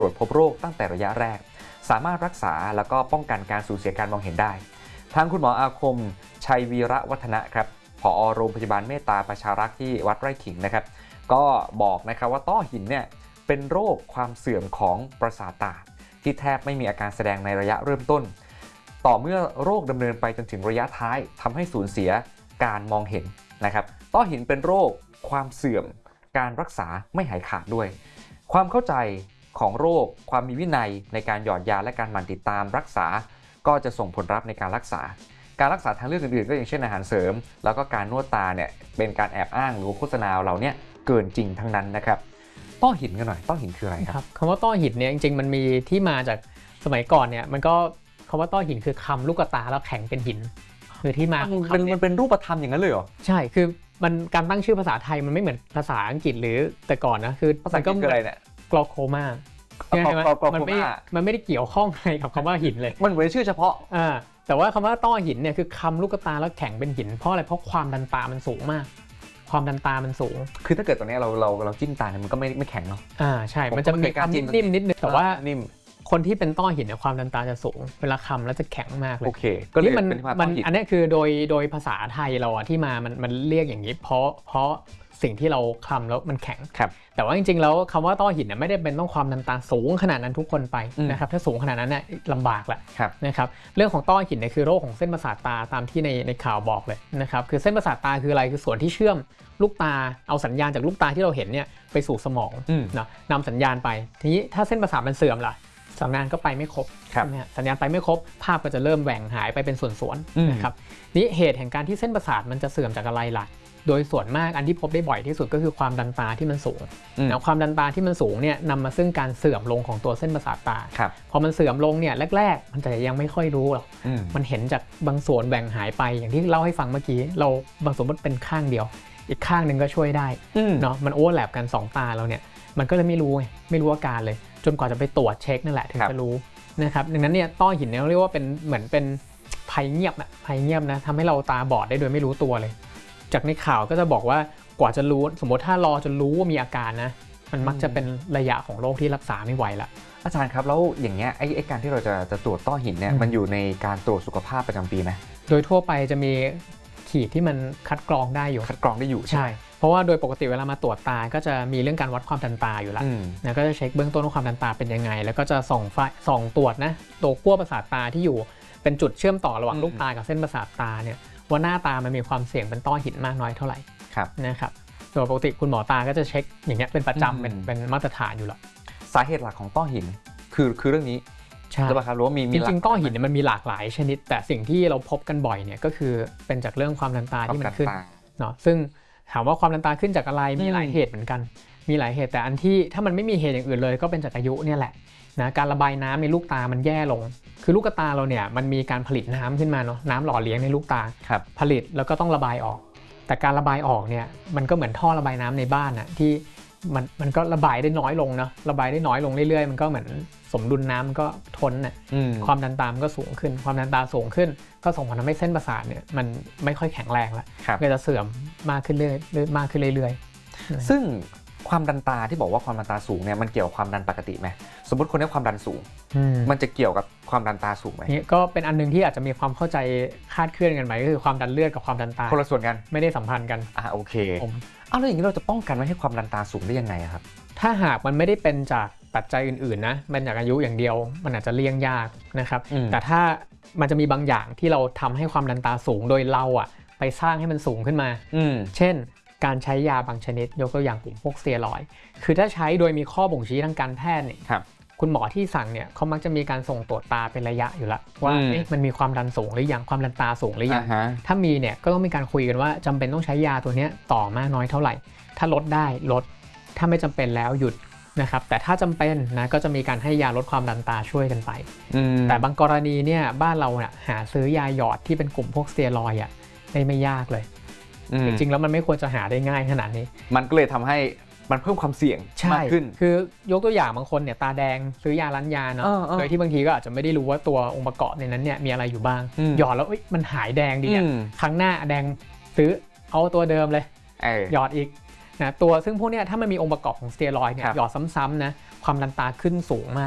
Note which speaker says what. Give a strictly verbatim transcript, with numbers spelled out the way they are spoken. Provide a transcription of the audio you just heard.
Speaker 1: ตรวจพบโรคตั้งแต่ระยะแรกสามารถรักษาแล้วก็ป้องกันการสูญเสียการมองเห็นได้ทางคุณหมออาคมชัยวีระวัฒนะครับผอ.โรงพยาบาลเมตตาประชารักษ์ที่วัดไร่ขิงนะครับก็บอกนะครับว่าต้อหินเนี่ยเป็นโรคความเสื่อมของประสาทตาที่แทบไม่มีอาการแสดงในระยะเริ่มต้นต่อเมื่อโรคดำเนินไปจนถึงระยะท้ายทำให้สูญเสียการมองเห็นนะครับต้อหินเป็นโรคความเสื่อมการรักษาไม่หายขาดด้วยความเข้าใจของโรคความมีวินัยในการหยอดยาและการหมั่นติดตามรักษาก็จะส่งผลลัพธ์ในการรักษาการรักษาทางเลือกอื่นๆก็อย่างเช่นอาหารเสริมแล้วก็การนวดตาเนี่ยเป็นการแอบอ้างหรือโฆษณาเราเนี่ยเกินจริงทั้งนั้นนะครับต้อหินกันหน่อยต้อหินคืออะไรครับ
Speaker 2: คำว่าต้อหินเนี่ยจริงๆมันมีที่มาจากสมัยก่อนเนี่ยมันก็คำว่าต้อหินคือคำลูกตาแล้วแข็งเป็นหินคือที่มา
Speaker 1: มันมันเป็นรูปธรรมอย่างนั้นเลยเหรอ
Speaker 2: ใช่คือมันการตั้งชื่อภาษาไทยมันไม่เหมือนภาษาอังกฤษหรือแต่ก่อนนะคือ
Speaker 1: ภาษาอังกฤษคืออะไรเนี่ย
Speaker 2: กลอโคมามันไม่มันไม่ได้เกี่ยวข้องอะไรกับคำว่าหินเลย
Speaker 1: มันเหมือนชื่อเฉพาะ
Speaker 2: อ่าแต่ว่าคำว่าต้อหินเนี่ยคือคำลูกตาแล้วแข็งเป็นหินเพราะอะไรเพราะความดันตามันสูงมากความดันตามันสูง
Speaker 1: คือถ้าเกิดตอนนี้เราเราเราจิ้มตาเนี่ยมันก็ไม่ไม่แข็งเนาะ
Speaker 2: อ่าใช่มันจะมีความนิ่มนิดนึงแต่ว่า
Speaker 1: นิ่ม
Speaker 2: คนที่เป็นต้อหินเนี่ยความดันตาจะสูงเวลาคำแล้วจะแข็งมากเลย
Speaker 1: โอเคก็เลย
Speaker 2: มัน
Speaker 1: เป็น
Speaker 2: มันอันนี้คือโดยโดยภาษาไทยเราอะที่มามันมันเรียกอย่างนี้เพราะเพราะสิ่งที่เราคลำแล้วมันแข็งแต่ว่าจริงๆแล้วคำว่าต้อหินเนี่ยไม่ได้เป็นต้องความดันตาสูงขนาดนั้นทุกคนไปนะครับถ้าสูงขนาดนั้นเนี่ยลำบากแหละนะครับเรื่องของต้อหินเนี่ยคือโรคของเส้นประสาทตาตามที่ในในข่าวบอกเลยนะครับคือเส้นประสาทตาคืออะไรคือส่วนที่เชื่อมลูกตาเอาสัญญาณจากลูกตาที่เราเห็นเนี่ยไปสู่สมองนะนำสัญญาณไปทีนี้ถ้าเส้นประสาทมันเสื่อมล่ะสัญญาณก็ไปไม่ครบสัญญาณไปไม่ครบภาพก็จะเริ่มแหว่งหายไปเป็นส่วนๆนะครับนี่เหตุแห่งการที่เส้นประสาทมันจะเสื่อมจากอะไรล่ะโดยส่วนมากอันที่พบได้บ่อยที่สุดก็คือความดันตาที่มันสูงนะความดันตาที่มันสูงเนี่ยนำมาซึ่งการเสื่อมลงของตัวเส้นประสาทตาพอมันเสื่อมลงเนี่ยแรกๆมันจะยังไม่ค่อยรู้หรอกมันเห็นจากบางส่วนแบ่งหายไปอย่างที่เล่าให้ฟังเมื่อกี้เราบางส่วนมันเป็นข้างเดียวอีกข้างหนึ่งก็ช่วยได้เนาะมันโอเวอร์แลปกันสองตาเราเนี่ยมันก็เลยไม่รู้ไม่รู้อาการเลยจนกว่าจะไปตรวจเช็คนั่นแหละถึงจะรู้นะครับดังนั้นเนี่ยต้อหินเนี่ยเรียกว่าเป็นเหมือนเป็นภัยเงียบนะภัยเงียบนะทำให้เราตาบอดได้โดยไม่รู้ตัวเลยจากในข่าวก็จะบอกว่ากว่าจะรู้สมมติถ้ารอจนรู้ว่ามีอาการนะมันมักจะเป็นระยะของโรคที่รักษาไม่ไหวละ
Speaker 1: อาจารย์ครับแล้วอย่างเงี้ยไอ้ไอ้การที่เราจะจะตรวจต้อหินเนี่ยมันอยู่ในการตรวจสุขภาพประจำปีไหม
Speaker 2: โดยทั่วไปจะมีขีดที่มันคัดกรองได้อยู่
Speaker 1: คัดกรองได้อยู่
Speaker 2: ใช่เพราะว่าโดยปกติเวลามาตรวจตาก็จะมีเรื่องการวัดความดันตาอยู่แล้วนะก็จะเช็คเบื้องต้นว่าความดันตาเป็นยังไงแล้วก็จะส่องไฟส่องตรวจนะตัวขั้วประสาทตาที่อยู่เป็นจุดเชื่อมต่อระหว่างลูกตากับเส้นประสาทตาเนี่ยว่าหน้าตามันมีความเสี่ยงเป็นต้อหินมากน้อยเท่าไหร่นะครับโดยปกติคุณหมอตาก็จะเช็คอย่างเงี้ยเป็นประจำเป็นเป็นมาตรฐานอยู่แล้ว
Speaker 1: สาเหตุหลักของต้อหินคือคือเรื่องนี้
Speaker 2: ใช่
Speaker 1: ป่ะครับรู้ว่ามี
Speaker 2: จริงๆต้อหินเนี่ยมันมีหลากหลายชนิดแต่สิ่งที่เราพบกันบ่อยเนี่ยก็คือเป็นจากเรื่องความดันตาที่มันขึ้นเนาะซึ่งถามว่าความดันตาขึ้นจากอะไรมีหลายเหตุเหมือนกันมีหลายเหตุแต่อันที่ถ้ามันไม่มีเหตุอย่างอื่นเลยก็เป็นจากอายุเนี่ยแหละนะการระบายน้ำในลูกตามันแย่ลงคือลูกตาเราเนี่ยมันมีการผลิตน้ำขึ้นมาเนาะน้ำหล่อเลี้ยงในลูกตาผลิตแล้วก็ต้องระบายออกแต่การระบายออกเนี่ยมันก็เหมือนท่อระบายน้ำในบ้านอะที่มันมันก็ระบายได้น้อยลงเนาะระบายได้น้อยลงเรื่อยๆมันก็เหมือนสมดุลน้ำมันก็ทนน่ะความดันตามันก็สูงขึ้นความดันตาสูงขึ้นก็ส่งผลทำให้เส้นประสาทเนี่ยมันไม่ค่อยแข็งแรงแล้วก็จะเสื่อมมากขึ้นเรื่อยๆมากขึ้นเรื่อย
Speaker 1: ๆซึ่งความดันตาที่บอกว่าความดันตาสูงเนี่ยมันเกี่ยวกับความดันปกติไหมสมมติคนนี้ความดันสูงมันจะเกี่ยวกับความดันตาสูงไหม
Speaker 2: นี่ก็เป็นอันนึงที่อาจจะมีความเข้าใจคลาดเคลื่อนกันไปก็คือความดันเลือดกับความดันตา
Speaker 1: คนละส่วนกัน
Speaker 2: ไม่ได้สัมพันธ์กัน
Speaker 1: อ่าโอเคอ้าวแล้วอย่างนี้เราจะป้องกันไม่ให้ความดันตาสูงได้ยังไงครับ
Speaker 2: ถ้าหากมันไม่ได้เป็นจากปัจจัยอื่นๆนะมันจากอายุอย่างเดียวมันอาจจะเลี่ยงยากนะครับแต่ถ้ามันจะมีบางอย่างที่เราทำให้ความดันตาสูงโดยเราอ่ะไปสร้างให้มันสูงขึ้นมาเช่นการใช้ยาบางชนิดยกตัวอย่างกลุ่มพวกสเตียรอยด์คือถ้าใช้โดยมีข้อบ่งชี้ทางการแพทย์เนี่ยคุณหมอที่สั่งเนี่ยเขามักจะมีการส่งตรวจตาเป็นระยะอยู่แล้วว่ามันมีความดันสูงหรือยังความดันตาสูงหรือยังถ้ามีเนี่ยก็ต้องมีการคุยกันว่าจำเป็นต้องใช้ยาตัวนี้ต่อมากน้อยเท่าไหร่ถ้าลดได้ลดถ้าไม่จำเป็นแล้วหยุดนะครับแต่ถ้าจำเป็นนะก็จะมีการให้ยาลดความดันตาช่วยกันไปแต่บางกรณีเนี่ยบ้านเราเนี่ยหาซื้อยาหยอดที่เป็นกลุ่มพวกสเตียรอยด์อ่ะได้ไม่ยากเลยจริงๆแล้วมันไม่ควรจะหาได้ง่ายขนาดนี้
Speaker 1: มันก็เลยทำให้มันเพิ่มความเสี่ยงมากขึ้น
Speaker 2: คือยกตัวอย่างบางคนเนี่ยตาแดงซื้อยาร้านยาเนาะโดยที่บางทีก็อาจจะไม่ได้รู้ว่าตัวองค์ประกอบในนั้นเนี่ยมีอะไรอยู่บ้างหยอดแล้วมันหายแดงดีอ่ะครั้งหน้าแดงซื้อเอาตัวเดิมเลยหยอดอีกนะตัวซึ่งพวกเนี้ยถ้ามันมีองค์ประกอบของสเตียรอยด์เนี่ยหยอดซ้ำๆนะความดันตาขึ้นสูงมาก